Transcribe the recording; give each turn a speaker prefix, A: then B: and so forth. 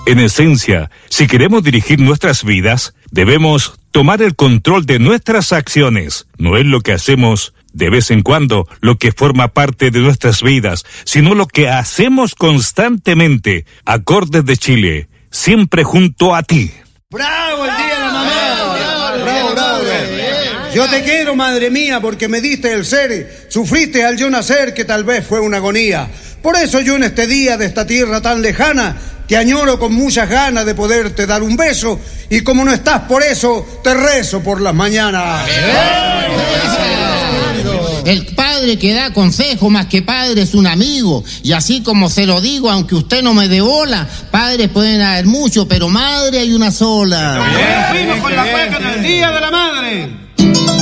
A: En esencia, si queremos dirigir nuestras vidas, debemos tomar el control de nuestras acciones. No es lo que hacemos de vez en cuando lo que forma parte de nuestras vidas, sino lo que hacemos constantemente. Acordes de Chile, siempre junto a ti.
B: ¡Bravo el Día de la Mamá! ¡Bravo! Yo te quiero, madre mía, porque me diste el ser, sufriste al yo nacer, que tal vez fue una agonía. Por eso yo en este día de esta tierra tan lejana te añoro con muchas ganas de poderte dar un beso, y como no estás por eso, te rezo por las mañanas.
C: El padre que da consejo más que padre es un amigo, y así como se lo digo, aunque usted no me dé bola, padres pueden haber muchos, pero madre hay una sola.
B: Fuimos con la cueca del Día de la Madre.